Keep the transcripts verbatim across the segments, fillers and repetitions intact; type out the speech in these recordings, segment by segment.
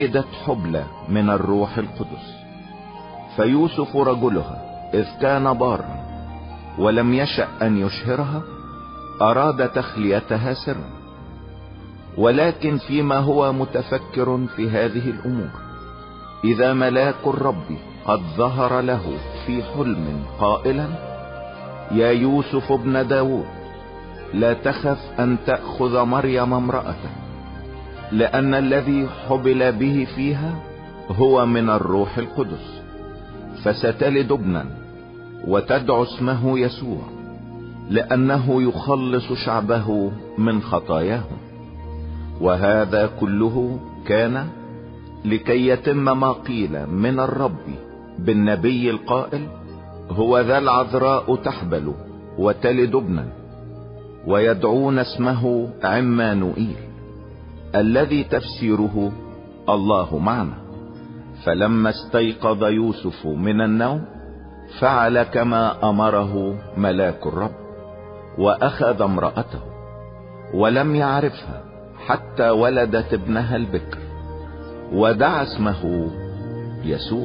ولدت حبلى من الروح القدس. فيوسف رجلها إذ كان بارا ولم يشأ أن يشهرها أراد تخليتها سرا، ولكن فيما هو متفكر في هذه الأمور إذا ملاك الرب قد ظهر له في حلم قائلا: يا يوسف ابن داود، لا تخف أن تأخذ مريم امرأته، لأن الذي حبل به فيها هو من الروح القدس، فستلد ابنا وتدعو اسمه يسوع، لأنه يخلص شعبه من خطاياهم. وهذا كله كان لكي يتم ما قيل من الرب بالنبي القائل: هو ذا العذراء تحبل وتلد ابنا ويدعون اسمه عمانوئيل، الذي تفسيره الله معنا. فلما استيقظ يوسف من النوم فعل كما امره ملاك الرب، واخذ امرأته ولم يعرفها حتى ولدت ابنها البكر، ودعا اسمه يسوع.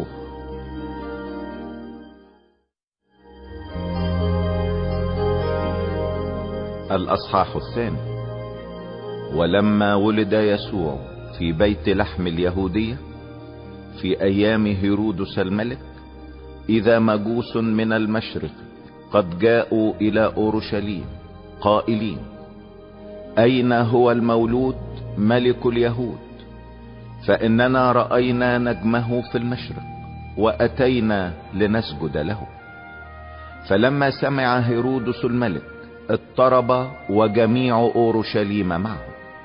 الاصحاح الثاني. ولما ولد يسوع في بيت لحم اليهودية في ايام هيرودس الملك، اذا مجوس من المشرق قد جاءوا الى اورشليم قائلين: اين هو المولود ملك اليهود؟ فاننا رأينا نجمه في المشرق واتينا لنسجد له. فلما سمع هيرودس الملك اضطرب وجميع اورشليم معه،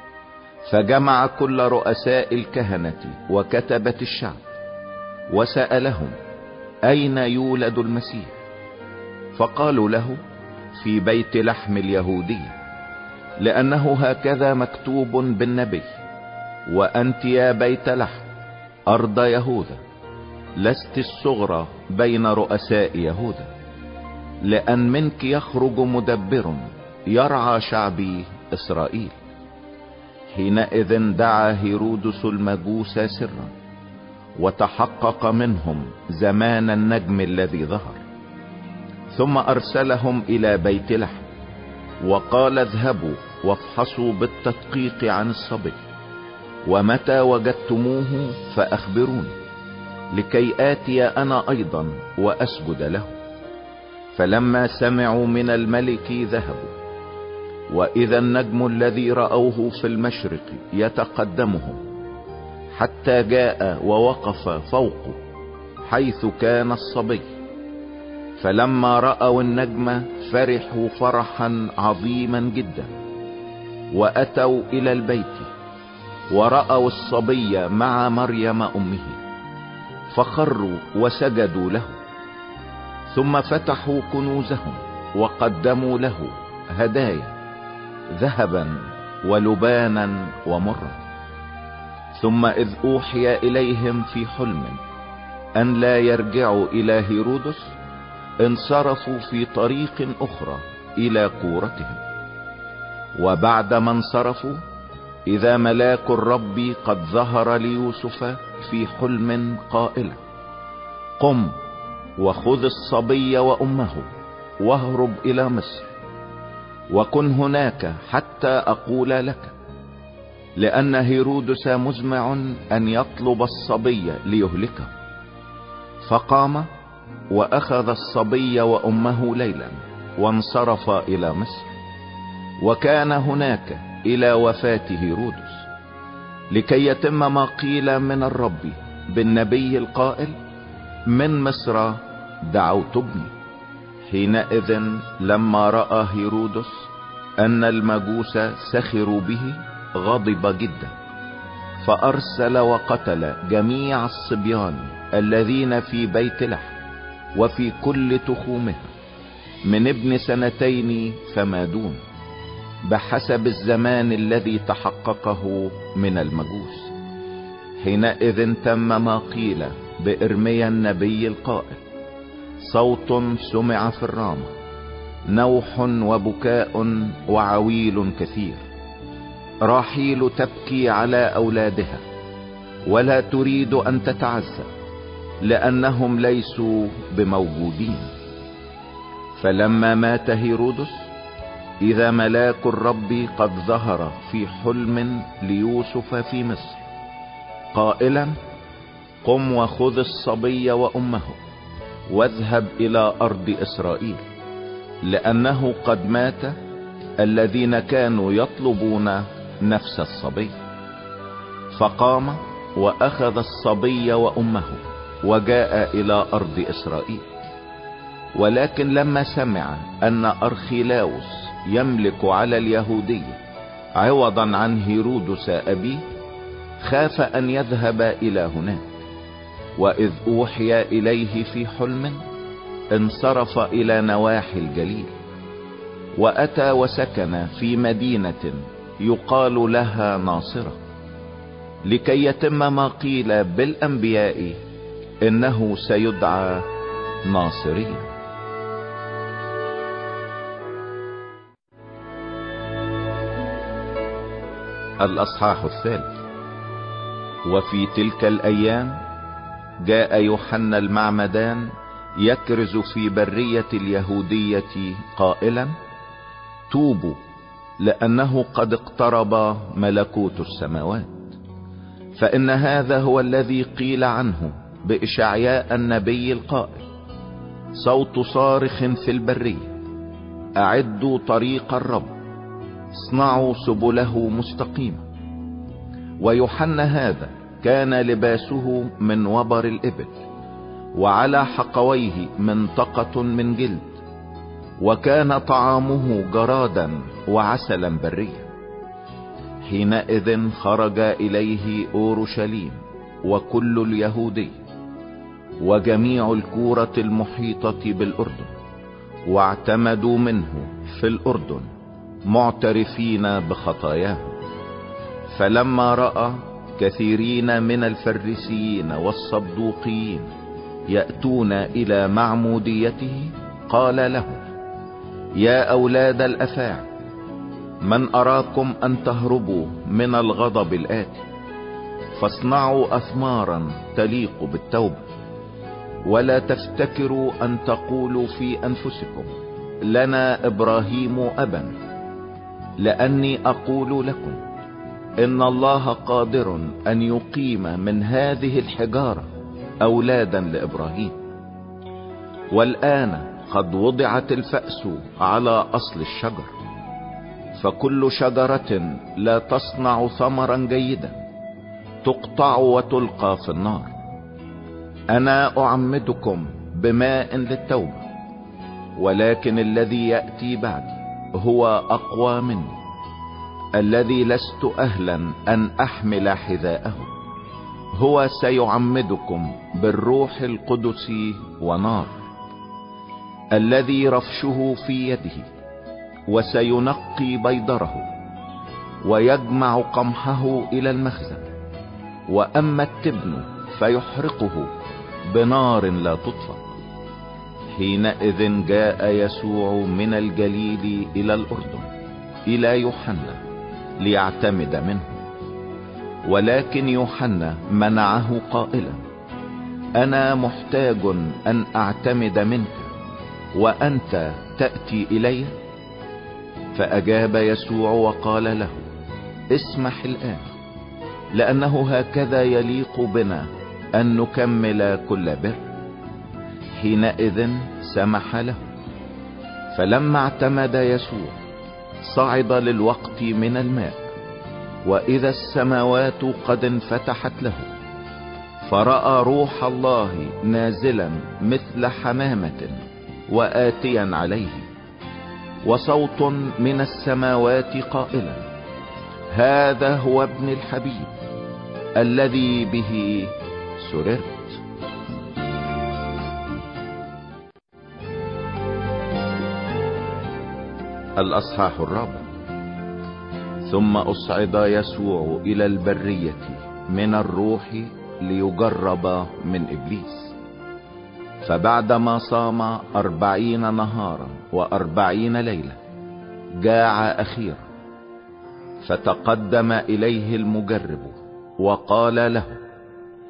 فجمع كل رؤساء الكهنة وكتبة الشعب وسألهم: اين يولد المسيح؟ فقالوا له: في بيت لحم اليهودية، لانه هكذا مكتوب بالنبي: وانت يا بيت لحم ارض يهوذا لست الصغرى بين رؤساء يهوذا، لان منك يخرج مدبر يرعى شعبي اسرائيل. حينئذ دعا هيرودس المجوس سرا وتحقق منهم زمان النجم الذي ظهر، ثم ارسلهم الى بيت لحم وقال: اذهبوا وافحصوا بالتدقيق عن الصبي، ومتى وجدتموه فاخبروني، لكي آتي انا ايضا واسجد له. فلما سمعوا من الملك ذهبوا، واذا النجم الذي رأوه في المشرق يتقدمهم حتى جاء ووقف فوقه حيث كان الصبي. فلما رأوا النجم فرحوا فرحا عظيما جدا، واتوا الى البيت ورأوا الصبي مع مريم امه، فخروا وسجدوا له. ثم فتحوا كنوزهم وقدموا له هدايا، ذهبا ولبانا ومرا. ثم اذ اوحي اليهم في حلم ان لا يرجعوا الى هيرودس، انصرفوا في طريق اخرى الى قورتهم. وبعدما انصرفوا اذا ملاك الرب قد ظهر ليوسف في حلم قائلا: قم وخذ الصبي وامه واهرب الى مصر، وكن هناك حتى اقول لك، لان هيرودس مزمع ان يطلب الصبي ليهلكه. فقام واخذ الصبي وامه ليلا وانصرف الى مصر، وكان هناك الى وفاة هيرودس، لكي يتم ما قيل من الرب بالنبي القائل: من مصر دعوت ابني. حينئذ لما رأى هيرودس ان المجوس سخروا به غضب جدا، فارسل وقتل جميع الصبيان الذين في بيت لحم وفي كل تخومها من ابن سنتين فما دون، بحسب الزمان الذي تحققه من المجوس. حينئذ تم ما قيل بإرميا النبي القائل: صوت سمع في الرامة، نوح وبكاء وعويل كثير، راحيل تبكي على اولادها، ولا تريد ان تتعزى، لانهم ليسوا بموجودين. فلما مات هيرودس، اذا ملاك الرب قد ظهر في حلم ليوسف في مصر قائلا: قم وخذ الصبي وامه واذهب الى ارض اسرائيل، لانه قد مات الذين كانوا يطلبون نفس الصبي. فقام واخذ الصبي وامه وجاء الى ارض اسرائيل. ولكن لما سمع ان ارخيلاوس يملك على اليهودية عوضا عن هيرودس ابيه، خاف ان يذهب الى هناك. واذ اوحي اليه في حلم انصرف الى نواحي الجليل، واتى وسكن في مدينة يقال لها ناصرة، لكي يتم ما قيل بالانبياء انه سيدعى ناصريا. الاصحاح الثالث. وفي تلك الايام جاء يوحنا المعمدان يكرز في برية اليهودية قائلا: توبوا، لانه قد اقترب ملكوت السماوات. فان هذا هو الذي قيل عنه بإشعياء النبي القائل: صوت صارخ في البرية، اعدوا طريق الرب، اصنعوا سبله مستقيمة. ويوحنا هذا كان لباسه من وبر الإبل، وعلى حقويه منطقة من جلد، وكان طعامه جرادا وعسلا بريا. حينئذ خرج إليه أورشليم وكل اليهودية وجميع الكورة المحيطة بالأردن، واعتمدوا منه في الأردن معترفين بخطاياهم. فلما رأى كثيرين من الفريسيين والصدوقيين يأتون إلى معموديته قال لهم: يا أولاد الأفاعي، من أراكم أن تهربوا من الغضب الآتي؟ فاصنعوا أثمارا تليق بالتوبة، ولا تفتكروا أن تقولوا في أنفسكم: لنا إبراهيم أبا. لأني أقول لكم إن الله قادر أن يقيم من هذه الحجارة أولادا لإبراهيم. والآن قد وضعت الفأس على أصل الشجر، فكل شجرة لا تصنع ثمرا جيدا تقطع وتلقى في النار. أنا أعمدكم بماء للتوبة، ولكن الذي يأتي بعدي هو أقوى مني، الذي لست أهلا أن أحمل حذاءه. هو سيعمدكم بالروح القدس ونار، الذي رفشه في يده، وسينقي بيضره ويجمع قمحه إلى المخزن. وأما التبن فيحرقه بنار لا تطفأ. حينئذ جاء يسوع من الجليل إلى الأردن إلى يوحنا ليعتمد منه. ولكن يوحنا منعه قائلا: أنا محتاج أن أعتمد منك، وأنت تأتي إلي؟ فأجاب يسوع وقال له: اسمح الآن، لأنه هكذا يليق بنا أن نكمل كل بر. حينئذ سمح له. فلما اعتمد يسوع صعد للوقت من الماء، وإذا السماوات قد انفتحت له، فرأى روح الله نازلا مثل حمامة وآتيا عليه، وصوت من السماوات قائلا: هذا هو ابن الحبيب الذي به سررت. الأصحاح الرابع. ثم أصعد يسوع إلى البرية من الروح ليجرب من إبليس. فبعدما صام أربعين نهارا وأربعين ليلة جاع أخيرا، فتقدم إليه المجرب وقال له: